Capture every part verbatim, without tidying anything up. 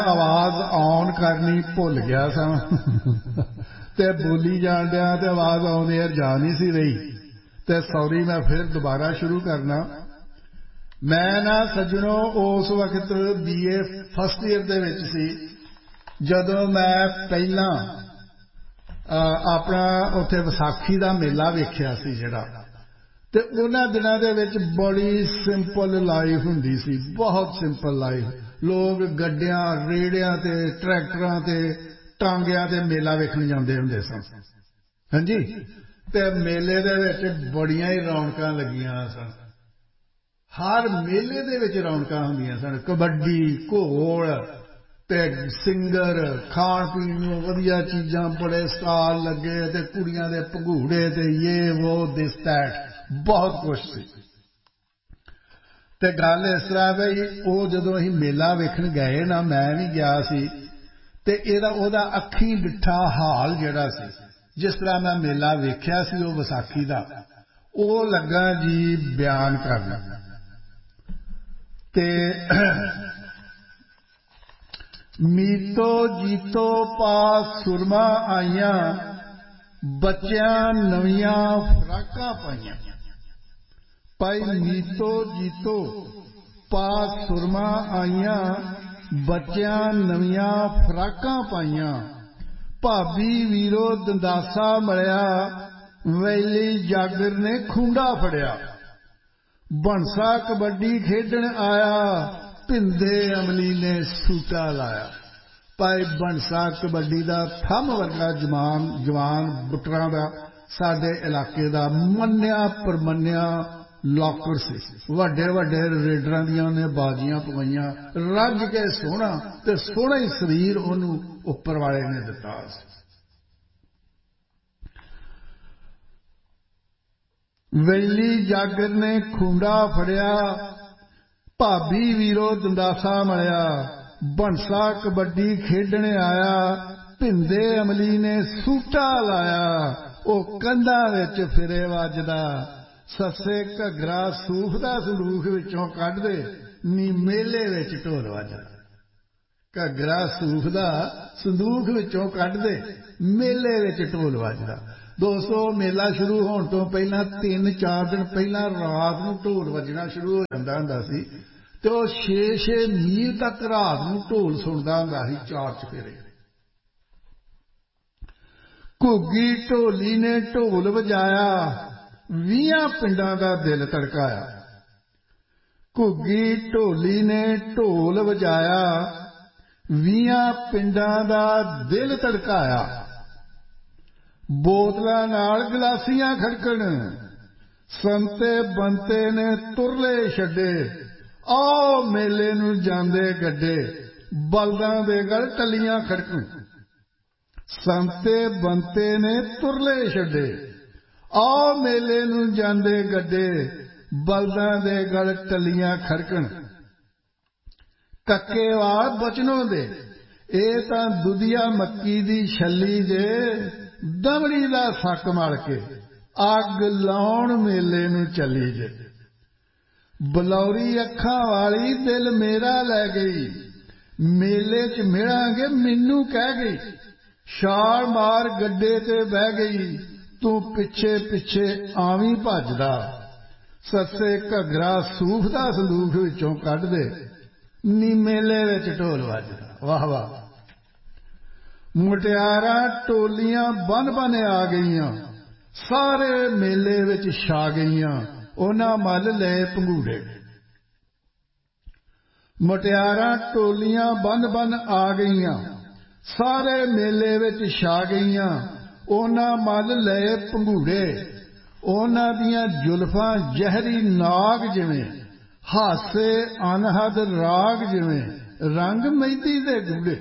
आवाज ऑन करनी भुल गया सा ते बोली जान दिया ते आवाज ऑन एयर जा नहीं सी रही ते सॉरी मैं फिर दोबारा शुरू करना। मैं ना सज्जनों उस वक्त बी ए फस्ट ईयर दे विच सी जदों मैं पहला अपना उत्थे विसाखी दा मेला वेखिया सी जिहड़ा ते उन्हां दिनां दे विच बड़ी सिंपल लाइफ हुंदी सी, बहुत सिंपल लाइफ। लोग गड्डियां रेड़ियां ते ट्रैक्टरां ते टांगियां ते मेला वेखण जांदे हुंदे सन। हां जी, ते मेले दे विच बड़ियां ही रौनकां लगियां सन। हर मेले दे विच रौनकां हुंदियां सन। कबड्डी, घोल ते सिंगर, खाण पीण नूं वधिया चीजां, बड़े स्टाल लगे ते कुड़ियां दे भगूड़े ते ये वो दिस दैट बहुत कुछ सी। ते गल इस तरह बई वो जदों असीं मेला वेखण गए ना, मैं भी गया सी ते इहदा ओहदा अखीं डिठा हाल जिहड़ा सी, जिस तरह मैं मेला वेखिया सी वो विसाखी दा, वो लगा जी बयान करना। ते मीतो जीतो पास सुरमा आईयां, बच्चियां नवियां फराकां पाईयां। पाई मीतो जीतो पास सुरमा आईयां, बच्चियां नवियां फराकां पाईयां। भाभी वीरो दंदासा मलिया, वैली जागर ने खूंडा फड़िया। बनसा कबड्डी खेडण आया, भिंदे अमली ने सूटा लाया। भाई बनसा कबड्डी दा थम वर्गा जवान जवान बुटरां दा साडे इलाके दा मन्निया परमन्निया लॉकर सी। वड्डे वड्डे रेडरां दियां ने बाजियां पवाइयां, रज के सोहना ते सोहना ही शरीर ओनू उपर वाले ने दिता। वैली जागर ने खूंडा फड़िया, भाभी वीरो दंदासा मलिया। बनसा कबड्डी खेडण आया, भिंदे अमली ने सूटा लाया। ओ कंधां विच फिरे वजदा, सस्से घगरा सूफ दा संदूख विचों कढ दे, नी मेले विच ढोल वजदा। घगरा सूफ दा संदूख विचों कढ दे, मेले विच ढोल वजदा। दोस्तों, मेला शुरू होने तो पहला तीन चार दिन पहला रात नूं ढोल वजना शुरू हो जांदा हुंदा सी ते ओह छे छे मील तक रात नूं ढोल सुणदा हुंदा सी चार चफेरे। घुग्गी ढोली ने ढोल वजाया, ਵੀਹਾਂ ਪਿੰਡਾਂ ਦਾ ਦਿਲ ਧੜਕਾਇਆ। ਘੁੱਗੀ ਢੋਲੀ ਨੇ ਢੋਲ ਵਜਾਇਆ, ਵੀਹਾਂ ਪਿੰਡਾਂ ਦਾ ਦਿਲ ਧੜਕਾਇਆ। ਬੋਤਲਾਂ ਨਾਲ ਗਲਾਸੀਆਂ ਖੜਕਣ, ਸੰਤੇ ਬੰਤੇ ਨੇ ਤੁਰਲੇ ਛੱਡੇ। ਆਓ ਮੇਲੇ ਨੂੰ ਜਾਂਦੇ ਗੱਡੇ, ਬਲਦਾਂ ਦੇ ਗਲ ਟੱਲੀਆਂ ਖੜਕਣ। ਸੰਤੇ ਬੰਤੇ ਨੇ ਤੁਰਲੇ ਛੱਡੇ, आओ मेले नूं जांदे गड्डे, बलदां दे गल टल्लियां खड़कण। कक्के वाल बचनों दे, ए तां दुधिया मक्की दी छल्ली जे, दमड़ी दा सक मल के अग लाउण मेले नूं चली जे। बलौरी अखां वाली दिल मेरा लै गई, मेले च मिलांगे मैनू कह गई। छाल मार गड्डे ते बह गई, तू पिछे पिछे आवी भजदा। सस्से घगरा सूफ दा संदूख विचों कढ दे, नी मेले विच ढोल वजदा। वाह वाह। मुटियारां टोलियां बन बन आ गईयां, सारे मेले विच छा गईयां। उन्हां मल ले पंघूड़े। मुटियारां टोलियां बन बन आ गईयां, सारे मेले विच छा गईयां। उन्हां मल लए पंघूड़े, उन्हां दियां जुल्फां जहरी नाग जिवें, हासे अनहद राग जिवें, रंग मेहंदी दे गूढ़े।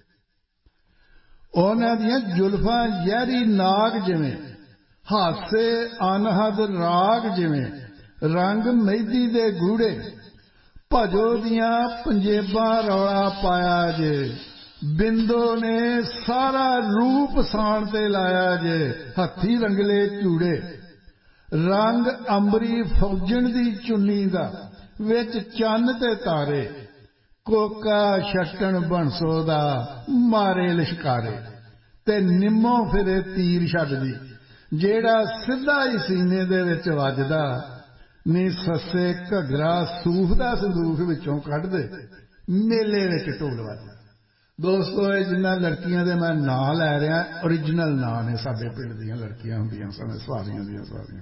उन्हां दियां जुल्फां जहरी नाग जिवें, हासे अनहद राग जिवें, रंग मेहंदी दे गूढ़े। भजो दियां पंजेबां रौला पाया जे, बिंदो ने सारा रूप साण ते लाया जे। हथी रंगले चूड़े, रंग अंबरी फौजन दी चुन्नी दा, विच चन्न ते तारे। कोका छट्टन बंसो दा मारे लिशकारे ते निम्मो फिरे तीर छड्डदी जेड़ा सिद्धा ही सीने दे विच वजदा नी सस्से घगरा सूफ दा संदूख विचों कढ दे मेले विच ढोल वजदा। दोस्तों ये जिन्ना लड़कियां दे मैं नां लै रहा ओरिजिनल नां ने साडे पिंड दीयां लड़कियां हुंदियां सन सारियां दियां सारियां।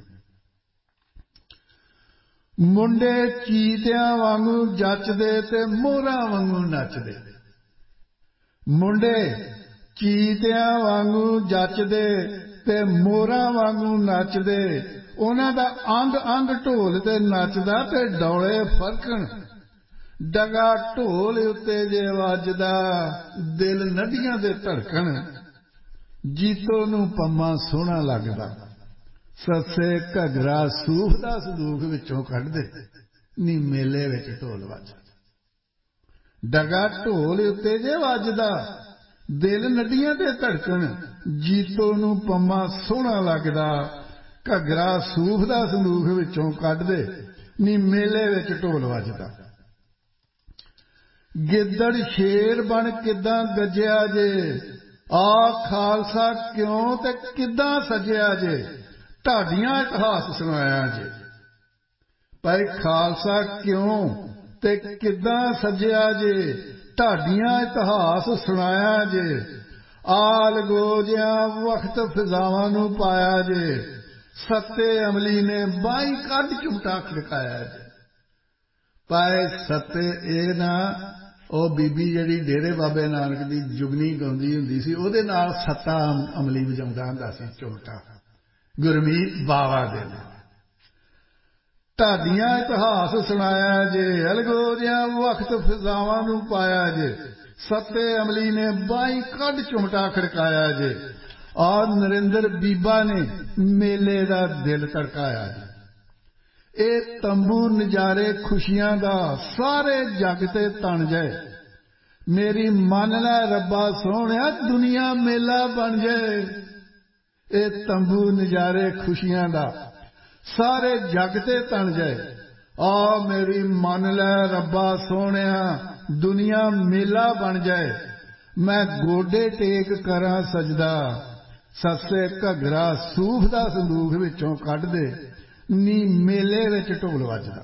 मुंडे चीतियां वांगू जचदे ते मोहरां वांगू नचदे। मुंडे चीतियां वांगू जचदे ते मोहरां वांगू नचदे उन्हां दा अंग अंग ढोल ते नचदा ते डौले फरकण डगा ढोल उत्ते जे वजदा दिल नदियां दे धड़कन जीतो नू पम्मा सोहना लगदा सस्से घगरा सूफ दा संदूख विचों कढ दे नी मेले विच ढोल वजदा। डगा ढोल उत्ते जे वजदा दिल नदियां दे धड़कन जीतो नू पम्मा सोहना लगदा घगरा सूफ दा संदूख विचों कढ दे नी मेले विच ढोल वजदा। गिद्दड़ शेर बन किदां गजया जे आ खालसा क्यों ते किदां सजया जे ढाडियां इतिहास सुनाया जे। भाई खालसा क्यों ते किदां सजया जे ढाडियां इतिहास सुनाया जे आल गोजियां वक्त फिजावां नू पाया जे सत्ते अमली ने बाई कद झुमटा खड़काया जे। भाई सत्ते ए ना ਉਹ ਬੀਬੀ ਜਿਹੜੀ ਡੇਰੇ ਬਾਬੇ ਨਾਨਕ ਦੀ ਜੁਗਨੀ ਗਾਉਂਦੀ ਹੁੰਦੀ ਸੀ ਉਹਦੇ ਨਾਲ ਸੱਤਾ ਅਮਲੀ ਵਜਾਉਂਦਾ ਹੁੰਦਾ ਸੀ ਝੁਮਟਾ ਗੁਰਮੀਤ ਬਾਵਾ ਦੇ ਨਾਲ। ਢਾਡੀਆਂ ਇਤਿਹਾਸ ਸੁਣਾਇਆ ਜੇ ਅਲਗੋਰਿਆਂ ਵਕਤ ਫਿਜ਼ਾਵਾਂ ਨੂੰ ਪਾਇਆ ਜੇ ਸੱਤੇ ਅਮਲੀ ਨੇ ਬਾਈ ਕੱਢ ਝੁਮਟਾ ਖੜਕਾਇਆ ਜੇ ਔਰ ਨਰਿੰਦਰ ਬੀਬਾ ਨੇ ਮੇਲੇ ਦਾ ਦਿਲ ਧੜਕਾਇਆ ਜੇ। ਇਹ ਤੰਬੂ ਨਜ਼ਾਰੇ ਖੁਸ਼ੀਆਂ ਦਾ ਸਾਰੇ ਜਗ ਤੇ ਤਣ ਜਾਏ ਮੇਰੀ ਮੰਨ ਲੈ ਰੱਬਾ ਸੋਹਣਿਆ ਦੁਨੀਆ ਮੇਲਾ ਬਣ ਜਾਏ। ਇਹ ਤੰਬੂ ਨਜ਼ਾਰੇ ਖੁਸ਼ੀਆਂ ਦਾ ਸਾਰੇ ਜਗ ਤੇ ਤਣ ਜਾਏ ਆ ਮੇਰੀ ਮੰਨ ਲੈ ਰੱਬਾ ਸੋਹਣਿਆ ਦੁਨੀਆ ਮੇਲਾ ਬਣ ਜਾਏ। ਮੈਂ ਗੋਡੇ ਟੇਕ ਕਰਾਂ ਸਜਦਾ ਸੱਸੇ ਘਗਰਾ ਸੂਫ ਦਾ ਸੰਦੂਖ ਵਿੱਚੋਂ ਕੱਢ ਦੇ ਨੀ मेले विच ढोल वजदा।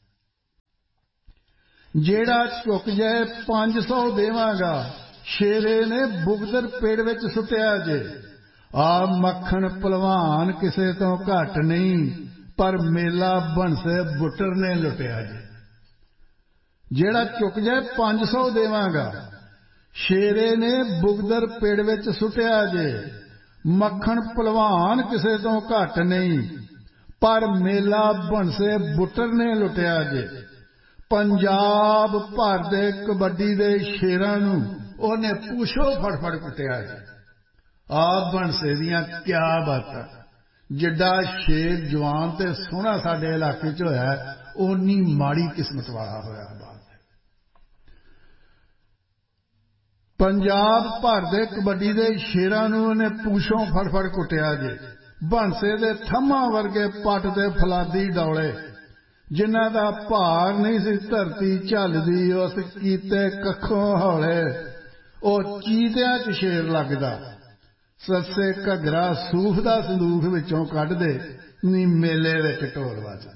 जेड़ा झुक जाए पांच सौ देवांगा शेरे ने बुगदर पेड़ विच सुटिया जे आ मक्खन पलवान किसे तो घट नहीं पर मेला बनसे बुटर ने लुटिया जे। जेड़ा झुक जाए पांच सौ देवांगा शेरे ने बुगदर पेड़ विच सुटिया जे मक्खन पलवान किसे तो घट नहीं पर मेला बनसे बुटर ने लुटिया जे। पंजाब भर दे कबड्डी दे शेरां नू ओने पूछो फड़ फड़ कुटिया जे। आ बनसे दियां क्या बातां जिड्डा शेर जवान ते सोहना साडे इलाके च होया ओनी माड़ी किस्मत वाला होया बात। पंजाब भर दे कबड्डी दे शेरां नू ओने पूछो फड़ फड़ कुटिया जे। बांसे दे थम्मा वर्गे पट दे फलादी डौले जिन्हां दा भार नहीं सी धरती झलदी उस कीते कखों हौले ओ चीतियां च शेर लगदा सस्से घगरा सूफ दा संदूख विचों कढ दे नी मेले विच ढोल वजदा।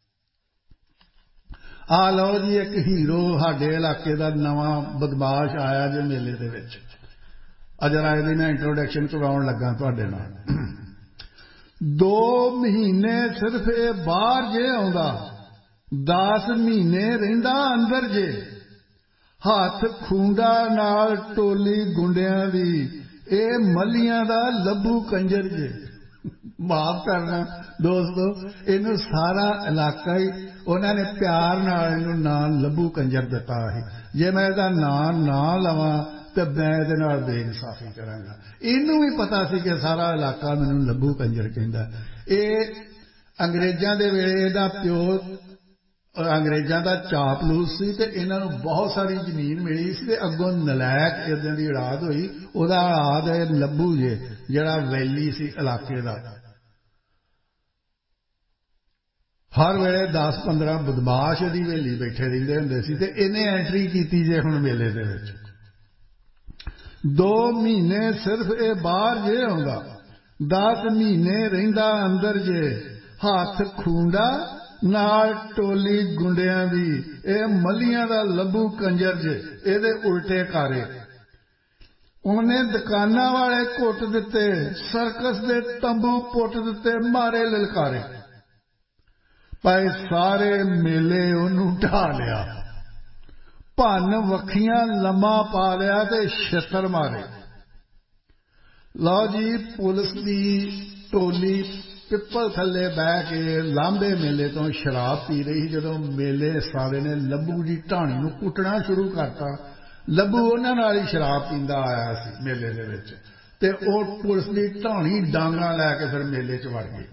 आ लो जी एक हीरो साडे इलाके दा नवां बदमाश आया जे मेले दे विच अजरा इहदी मैं इंट्रोडक्शन करवाउण लगा तुहाडे नाल। दो महीने सिर्फ ये बाहर जे आउंदा दस महीने रहिंदा अंदर जे हाथ खूंडा नाल टोली गुंडियां दी ए मलियां दा लब्बू कंजर जे। माफ करना दोस्तों इनू सारा इलाका ही उन्होंने प्यार नाल इनू नाम लब्बू कंजर दिता है। जे मैं इहदा नाम ना लवां तो मैं इहदे नाल बेइंसाफी करांगा। इनू भी पता सी कि सारा इलाका मैनू लब्बू कंजर कहंदा। ये अंग्रेजां दे वेले इहदा प्यो अंग्रेजां दा चापलूस सी ते इन्हां नूं बहुत सारी जमीन मिली सी ते अगों नलैक इदां दी औलाद होई उहदा औलाद है लब्बू जे जिहड़ा वैली सी इलाके दा। हर वेले दस पंद्रह बदमाश दी हवेली बैठे रहिंदे हुंदे सी ते इन्हें एंट्री कीती जे हुण मेले दे विच दो महीने सिर्फ ये बाहर जे आउंदा दस महीने रहिंदा अंदर जे हाथ खूंडा नाल टोली गुंडियां दी ए मलियां दा लब्बू कंजर जे इहदे उल्टे कारे उन्हें दुकानां वाले घुट दिते सर्कस दे तंबू पुट दिते मारे ललकारे भाई सारे मेले उन्हों ढा लिया भन वखियां लम्मा पा लिया ते छित्तर मारे। लो जी पुलिस की टोली पिपल थले बह के लांबे मेले तो शराब पी रही जदों मेले सारे ने लब्बू की ढाणी नूं कुटना शुरू करता लब्बू उन्हां नाल ही शराब पींदा आया सी मेले दे विच ते ओह पुलिस की ढाणी डांगा लैके फिर मेले च वड़ गई।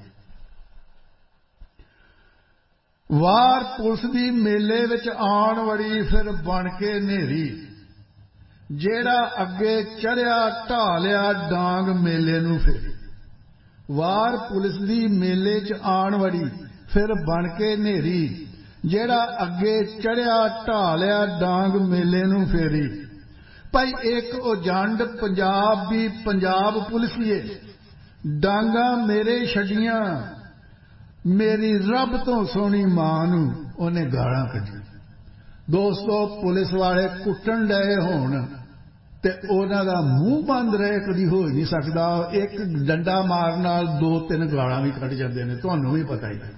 वार पुलिस दी मेले विच आण वड़ी फिर बन के नेरी जेड़ा अगे चढ़िया ढा लिया डांग मेले नूं फेरी। वार पुलिस दी मेले च आण वड़ी फिर बन के नेरी जेड़ा अगे चढ़िया ढा लिया डांग मेले नूं फेरी। भाई एक उजंड पंजाब भी पंजाब पुलिसिए डांगा मेरे छड़ियां मेरी रब तो सोहनी मां नूं उहने गालां कढियां। दोस्तों पुलिस वाले कुट्टण डए होण ते उहनां दा मूँह बंद रहे कदी हो ही नहीं सकदा। एक डंडा मारन नाल दो तीन गालां भी कढ जांदे ने तुहानूं भी पता ही है।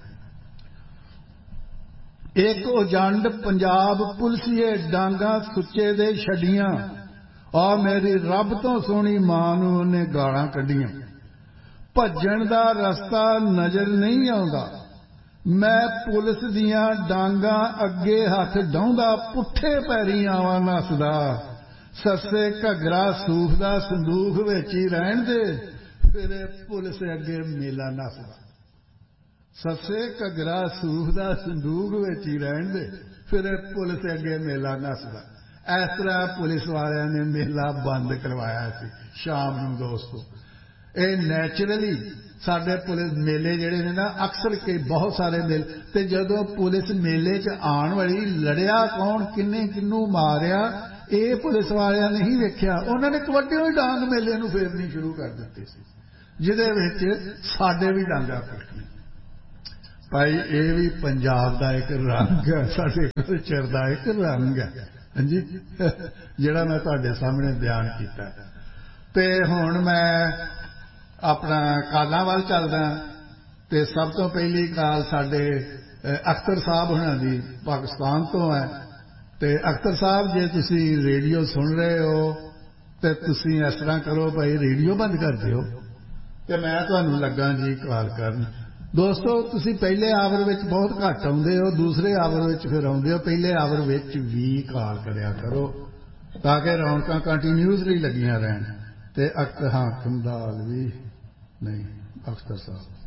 एक उजंड पंजाब पुलिसिए डांगा सुच्चे दे छड़ियां और मेरी रब तो सोहनी मां नूं उहने गालां कढियां। भज्जण दा रस्ता नजर नहीं आउंदा मैं पुलिस दियां डांगा अगे हथ डाउंदा पुठे पैरी आवां नसदा सस्से घगरा सूफ दा संदूख विच ही रहण दे फिर पुलिस अगे मेला नसदा। सस्से घगरा सूफ दा संदूख विच ही रहण दे फिर पुलिस अगे मेला नसदा। इस तरह पुलिस वालियां ने मेला बंद करवाया सी शाम नूं। दोस्तों ये नैचुरली साडे पुलिस मेले जिहड़े ने ना अक्सर कई बहुत सारे मेले ते जदों पुलिस मेले च आण वाली लड़िया कौन किन्ने किन्नू मारिया ये पुलिस वालियां ने ही वेख्या। उन्होंने कबड्डियों ही डांग मेले नूं फेरनी शुरू कर दित्ती सी जिहदे विच साडे भी डांगा पिटनी। भाई ये भी पंजाब दा एक रंग है साडे कल्चर दा एक रंग है हां जी जिहड़ा मैं तुहाडे सामने बयान कीता। ते हुण मैं अपना कालां वाल चलदा ते सब तो पहली काल साडे अख्तर साहब हुणां दी पाकिस्तान तो है। ते अख्तर साहब जे तुसी रेडियो सुन रहे हो ते तुसी इस तरह करो भाई रेडियो बंद कर दिओ ते मैं तुहानूं लग्गां जी काल करन। दोस्तों तुसी पहले आवर विच बहुत घट आउंदे हो दूसरे आवर विच फिर आउंदे हो पहले आवर विच भी काल करिया करो ताकि रौनकां कंटीन्यूअसली लगियां रहन। ते अक हां कंदाल भी नहीं अख्तर साहब